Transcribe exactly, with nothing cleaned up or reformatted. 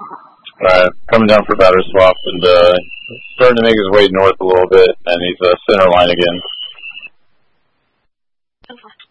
Alright, coming down for batter swap and uh, starting to make his way north a little bit, and he's uh, center line again.